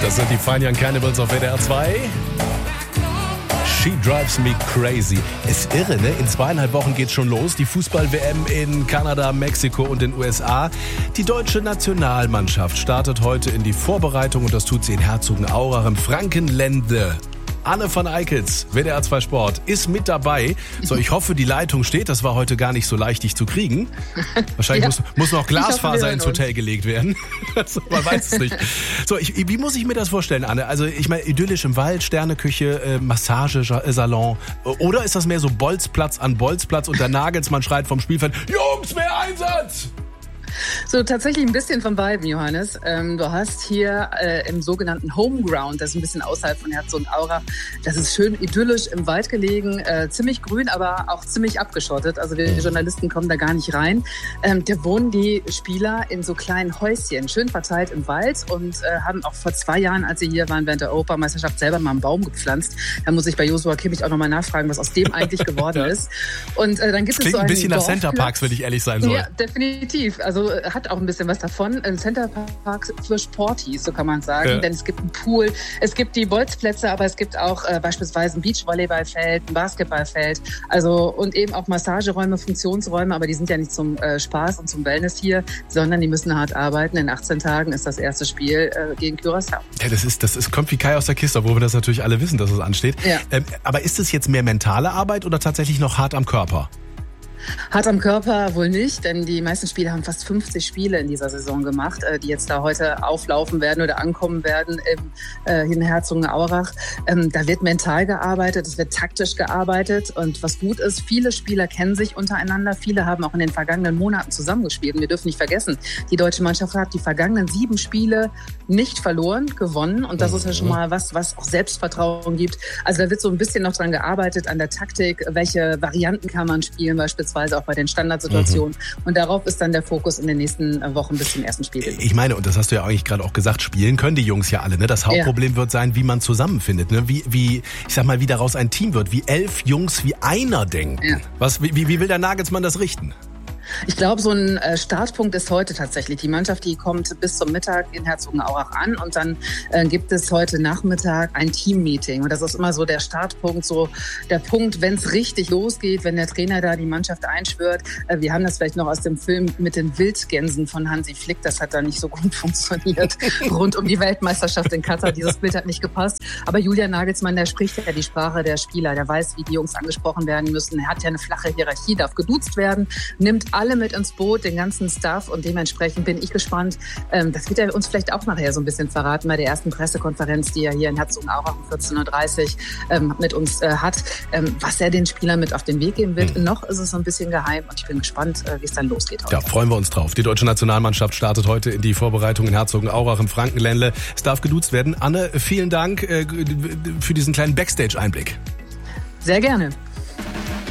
Das sind die Fine Young Cannibals auf WDR 2. She Drives Me Crazy. Ist irre, ne? In 2,5 Wochen geht's schon los. Die Fußball-WM in Kanada, Mexiko und den USA. Die deutsche Nationalmannschaft startet heute in die Vorbereitung und das tut sie in Herzogenaurach im Frankenländle. Anne van Eickels, WDR 2 Sport, ist mit dabei. So, ich hoffe, die Leitung steht. Das war heute gar nicht so leicht, dich zu kriegen. Wahrscheinlich muss noch Glasfaser ins Hotel gelegt werden. Man weiß es nicht. So, wie muss ich mir das vorstellen, Anne? Also, ich meine, idyllisch im Wald, Sterneküche, Massagesalon. Oder ist das mehr so Bolzplatz an Bolzplatz und der Nagelsmann schreit vom Spielfeld, Jungs, mehr Einsatz! So, tatsächlich ein bisschen von beiden, Johannes. Du hast hier im sogenannten Homeground, das ist ein bisschen außerhalb von Herzogenaurach, das ist schön idyllisch im Wald gelegen, ziemlich grün, aber auch ziemlich abgeschottet. Also wir Journalisten kommen da gar nicht rein. Da wohnen die Spieler in so kleinen Häuschen, schön verteilt im Wald und haben auch vor 2 Jahren, als sie hier waren während der Europameisterschaft, selber mal einen Baum gepflanzt. Da muss ich bei Joshua Kimmich auch nochmal nachfragen, was aus dem eigentlich geworden ist. Und dann gibt es so einen ein bisschen nach Dorfplatz. Centerparks, wenn ich ehrlich sein soll. Ja, definitiv. Also hat auch ein bisschen was davon. Ein Centerpark für Sporties, so kann man sagen. Ja. Denn es gibt einen Pool, es gibt die Bolzplätze, aber es gibt auch beispielsweise ein Beachvolleyballfeld, ein Basketballfeld. Also und eben auch Massageräume, Funktionsräume, aber die sind ja nicht zum Spaß und zum Wellness hier, sondern die müssen hart arbeiten. In 18 Tagen ist das erste Spiel gegen Curaçao. Ja, das kommt wie Kai aus der Kiste, obwohl wir das natürlich alle wissen, dass es ansteht. Ja. Aber ist es jetzt mehr mentale Arbeit oder tatsächlich noch hart am Körper? Hart am Körper wohl nicht, denn die meisten Spieler haben fast 50 Spiele in dieser Saison gemacht, die jetzt da heute auflaufen werden oder ankommen werden in Herzogenaurach. Da wird mental gearbeitet, es wird taktisch gearbeitet und was gut ist, viele Spieler kennen sich untereinander, viele haben auch in den vergangenen Monaten zusammengespielt und wir dürfen nicht vergessen, die deutsche Mannschaft hat die vergangenen 7 Spiele nicht verloren, gewonnen und das ist ja schon mal was auch Selbstvertrauen gibt. Also da wird so ein bisschen noch dran gearbeitet an der Taktik, welche Varianten kann man spielen, beispielsweise auch bei den Standardsituationen. Und darauf ist dann der Fokus in den nächsten Wochen bis zum ersten Spiel. Ich meine, und das hast du ja eigentlich gerade auch gesagt, spielen können die Jungs ja alle. Ne? Das Hauptproblem wird sein, wie man zusammenfindet. Ne? Wie daraus ein Team wird. Wie 11 Jungs wie einer denken. Ja. Wie will der Nagelsmann das richten? Ich glaube, so ein Startpunkt ist heute tatsächlich. Die Mannschaft, die kommt bis zum Mittag in Herzogenaurach an und dann gibt es heute Nachmittag ein Teammeeting. Und das ist immer so der Startpunkt, so der Punkt, wenn es richtig losgeht, wenn der Trainer da die Mannschaft einschwört. Wir haben das vielleicht noch aus dem Film mit den Wildgänsen von Hansi Flick. Das hat da nicht so gut funktioniert. Rund um die Weltmeisterschaft in Katar. Dieses Bild hat nicht gepasst. Aber Julian Nagelsmann, der spricht ja die Sprache der Spieler. Der weiß, wie die Jungs angesprochen werden müssen. Er hat ja eine flache Hierarchie, darf geduzt werden, nimmt alle mit ins Boot, den ganzen Staff und dementsprechend bin ich gespannt. Das wird er uns vielleicht auch nachher so ein bisschen verraten bei der ersten Pressekonferenz, die er hier in Herzogenaurach um 14.30 Uhr mit uns hat, was er den Spielern mit auf den Weg geben wird. Noch ist es so ein bisschen geheim und ich bin gespannt, wie es dann losgeht heute. Ja, freuen wir uns drauf. Die deutsche Nationalmannschaft startet heute in die Vorbereitung in Herzogenaurach im Frankenländle. Es darf geduzt werden. Anne, vielen Dank für diesen kleinen Backstage-Einblick. Sehr gerne.